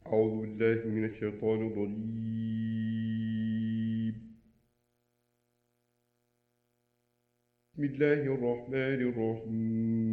أعوذ بالله من الشيطان الرجيم. بسم الله الرحمن الرحيم.